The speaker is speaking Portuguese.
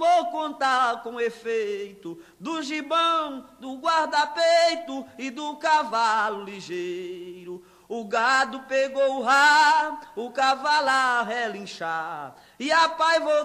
vou contar com efeito do gibão, do guarda-peito e do cavalo ligeiro. O gado pegou o rabo, o cavalo a relinchar, e a paiva